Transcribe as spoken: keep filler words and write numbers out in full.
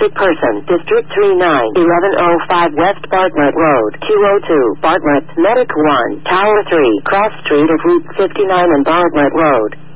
wanted person, District thirty-nine, eleven oh five West Bartlett Road, two oh two, Bartlett, Medic one, Tower three, Cross Street of Route fifty-nine and Bartlett Road.